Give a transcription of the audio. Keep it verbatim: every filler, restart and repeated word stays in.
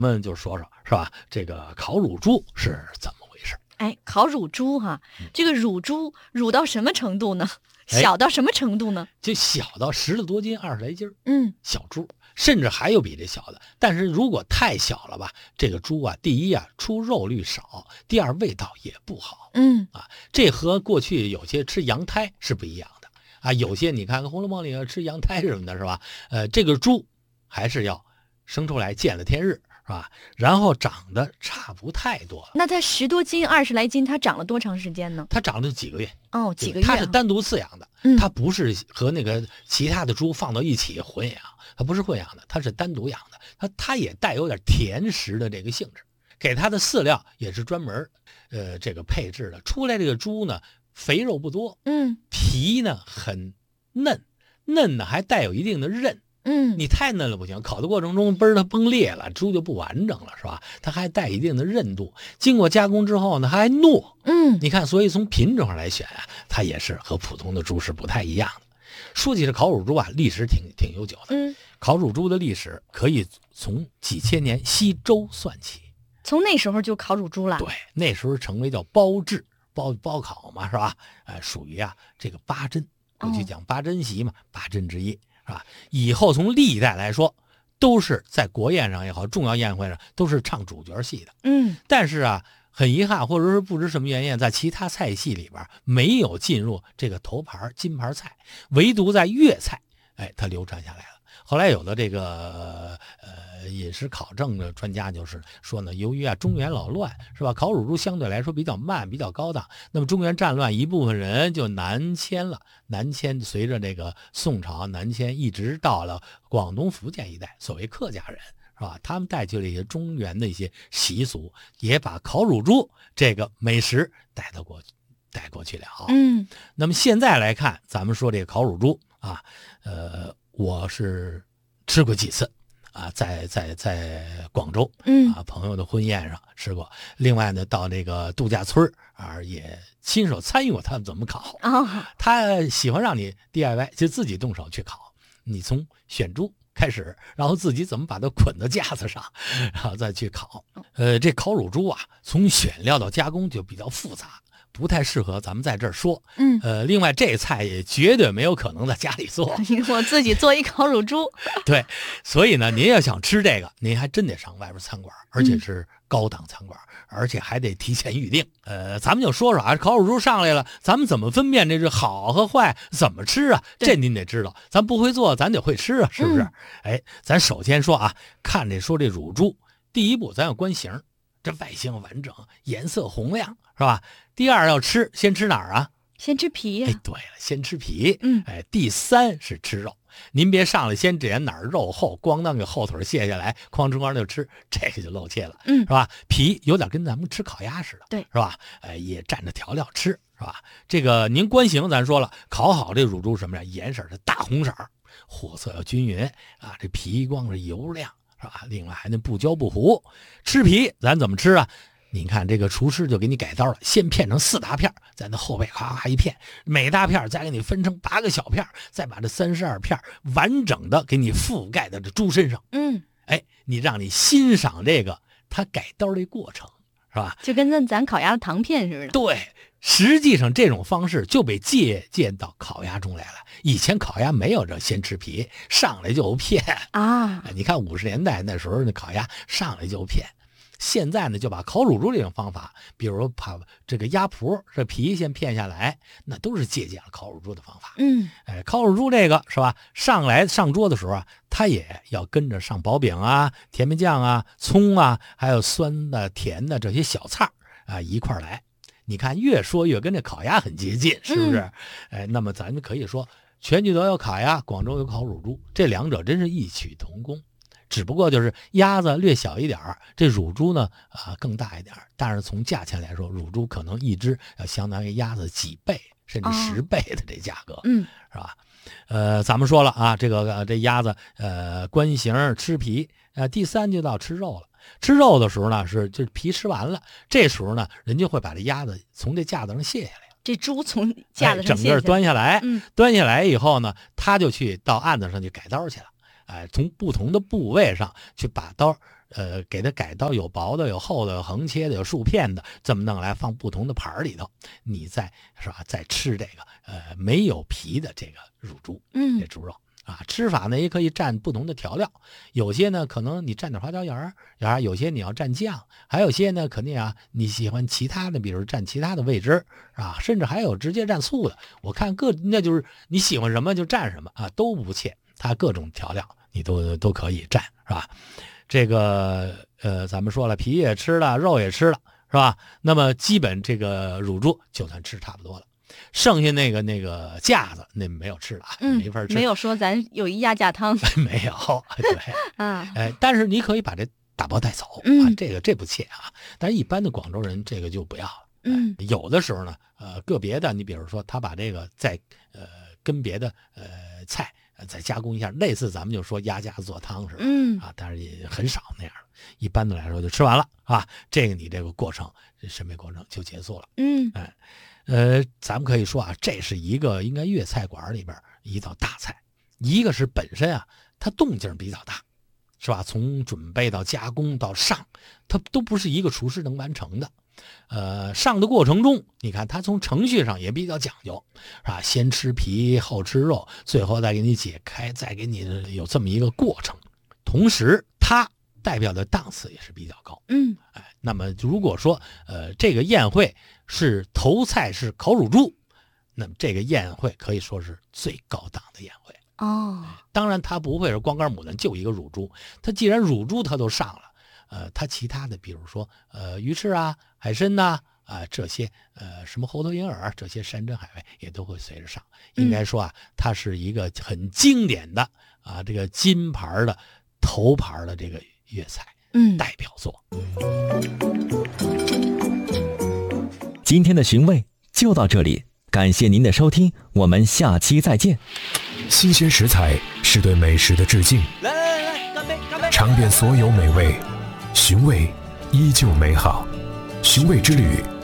我们就说说是吧？这个烤乳猪是怎么回事？ 哎，烤乳猪哈，这个乳猪乳到什么程度呢？小到什么程度呢？ 就小到十了多斤，二十来斤嗯， 小猪，甚至还有比这小的。但是如果太小了吧，这个猪啊，第一啊出肉率少，第二味道也不好。 嗯啊，这和过去有些吃羊胎是不一样的啊。有些你看《红楼梦》里吃羊胎什么的，是吧？呃，这个猪还是要生出来见了天日，是吧？然后长得差不太多了。 那它十多斤、二十来斤，它长了多长时间呢？ 它长了几个月。 哦，几个月、啊。 它是单独饲养的， 嗯、 它不是和那个其他的猪放到一起混养，它不是混养的，它是单独养的。它它也带有点甜食的这个性质，给它的饲料也是专门呃这个配置的。出来这个猪呢，肥肉不多， 嗯， 皮呢很嫩，嫩呢还带有一定的韧。 嗯， 你太嫩了不行，烤的过程中嘣儿它崩裂了，猪就不完整了，是吧？它还带一定的韧度，经过加工之后呢，它还糯。 嗯， 你看，所以从品种上来选啊，它也是和普通的猪是不太一样的。说起这烤乳猪啊，历史挺挺悠久的。 嗯， 烤乳猪的历史可以从几千年西周算起， 从那时候就烤乳猪了。 对，那时候成为叫包制，包包烤嘛，是吧？呃，属于啊这个八珍，过去讲八珍席嘛，八珍之一。是吧？以后从历代来说，都是在国宴上也好，重要宴会上都是唱主角戏的。 嗯， 但是啊，很遗憾，或者是不知什么原因，在其他菜系里边没有进入这个头盘金盘菜，唯独在粤菜，哎，它流传下来了。后来有的这个呃饮食考证的专家就是说呢，由于啊中原老乱，是吧？烤乳猪相对来说比较慢，比较高档。那么中原战乱，一部分人就南迁了，南迁随着这个宋朝南迁，一直到了广东、福建一带，所谓客家人，是吧？他们带去了一些中原的一些习俗，也把烤乳猪这个美食带到过带过去了。 嗯， 那么现在来看，咱们说这个烤乳猪啊，呃。我是吃过几次啊，在在在广州， 嗯啊朋友的婚宴上吃过。另外呢，到这个度假村啊，也亲手参与过他们怎么烤。 哦， 他喜欢让你 D I Y， 就自己动手去烤。你从选猪开始，然后自己怎么把它捆到架子上，然后再去烤。呃，这烤乳猪啊，从选料到加工就比较复杂。不太适合咱们在这儿说， 嗯， 呃，另外这菜也绝对没有可能在家里做， 我自己做一烤乳猪， 对，所以呢，您要想吃这个，您还真得上外边餐馆，而且是高档餐馆，嗯、而且还得提前预定。呃，咱们就说说啊，烤乳猪上来了，咱们怎么分辨这是好和坏？怎么吃啊？这您得知道，咱不会做，咱得会吃啊，是不是？嗯、哎，咱首先说啊，看这说这乳猪，第一步咱要观形。这外形完整，颜色红亮，是吧？第二要吃，先吃哪儿啊？ 先吃皮呀、 啊。哎，对了，先吃皮。 嗯， 哎，第三是吃肉。您别上来先点哪儿肉厚，咣当给后腿卸下来，哐哧哐就吃，这个就露怯了， 嗯， 是吧？皮有点跟咱们吃烤鸭似的， 对， 是吧？哎，也蘸着调料吃，是吧？这个您观形，咱说了，烤好这乳猪什么呀？颜色是大红色，火色要均匀啊，这皮光是油亮。是吧？另外还能不焦不糊。吃皮咱怎么吃啊？你看这个厨师就给你改刀了，先片成四大片，在那后背咔咔一片，每大片再给你分成八个小片，再把这三十二片完整的给你覆盖在这猪身上。 嗯， 哎，你让你欣赏这个他改刀的过程，是吧？ 就跟咱咱烤鸭的糖片似的。 对。实际上，这种方式就被借鉴到烤鸭中来了。以前烤鸭没有这先吃皮，上来就片啊！ 你看五十年代那时候那烤鸭上来就片，现在呢就把烤乳猪这种方法，比如把这个鸭脯这皮先片下来，那都是借鉴了烤乳猪的方法。 嗯， 哎，烤乳猪这个是吧？上来上桌的时候啊，它也要跟着上薄饼啊、甜面酱啊、葱啊，还有酸的、甜的这些小菜啊一块来。你看，越说越跟这烤鸭很接近，是不是？嗯、哎，那么咱们可以说，全聚德有烤鸭，广州有烤乳猪，这两者真是异曲同工，只不过就是鸭子略小一点，这乳猪呢啊更大一点。但是从价钱来说，乳猪可能一只要相当于鸭子几倍甚至十倍的这价格， 嗯、哦， 是吧？呃，咱们说了啊，这个、呃、这鸭子呃观形吃皮，呃，第三就到吃肉了。吃肉的时候呢，是就是皮吃完了，这时候呢，人就会把这鸭子从这架子上卸下来。 这猪从架子上卸下来、 哎、整个端下来， 嗯， 端下来以后呢，他就去到案子上去改刀去了。哎，从不同的部位上去把刀呃，给它改刀，有薄的，有厚的，有横切的，有竖片的，这么弄来放不同的盘里头，你再是吧，再吃这个呃没有皮的这个乳猪， 嗯， 这猪肉。啊，吃法呢也可以蘸不同的调料，有些呢可能你蘸点花椒盐儿，啊，有些你要蘸酱，还有些呢肯定啊你喜欢其他的，比如蘸其他的味汁啊，甚至还有直接蘸醋的。我看各那就是你喜欢什么就蘸什么啊，都不切，它各种调料你都都可以蘸，是吧？这个呃，咱们说了，皮也吃了，肉也吃了，是吧？那么基本这个乳猪就算吃差不多了。剩下那个那个架子那没有吃了， 嗯， 没法吃。 没有说咱有一鸭架汤， 没有，对啊， 哎，但是你可以把这打包带走、 嗯、 啊，这个这不切啊。但是一般的广州人这个就不要了。 嗯， 哎、有的时候呢，呃，个别的，你比如说他把这个再呃跟别的呃菜再加工一下，类似咱们就说鸭架做汤似的， 嗯啊，但是也很少那样的。一般的来说就吃完了啊，这个你这个过程审美过程就结束了。 嗯， 哎。呃，咱们可以说啊，这是一个应该粤菜馆里边一道大菜。一个是本身啊，它动静比较大，是吧？从准备到加工到上，它都不是一个厨师能完成的。呃，上的过程中，你看它从程序上也比较讲究，是吧？先吃皮后吃肉，最后再给你解开，再给你有这么一个过程。同时，它代表的档次也是比较高。 嗯， 哎，那么如果说呃这个宴会是头菜是烤乳猪，那么这个宴会可以说是最高档的宴会。 哦， 当然它不会是光杆牡丹就一个乳猪，它既然乳猪它都上了，呃，它其他的比如说呃鱼翅啊、海参呐、啊，啊这些呃什么猴头鹰耳这些山珍海味也都会随着上。应该说啊，它是一个很经典的啊这个金牌的头牌的这个粤菜， 嗯， 代表作。 今天的寻味就到这里，感谢您的收听，我们下期再见。 新鲜食材是对美食的致敬， 来来来，干杯干杯！ 尝遍所有美味，寻味依旧美好。寻味之旅，